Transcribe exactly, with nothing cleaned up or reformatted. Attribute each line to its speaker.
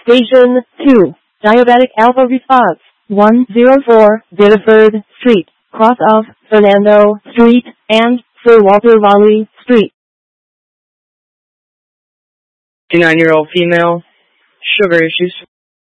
Speaker 1: Station two, Diabetic Alpha Response, one oh four, Biddeford Street, cross of Fernando Street and Sir Walter Raleigh Street.
Speaker 2: fifty-nine-year-old female, sugar issues.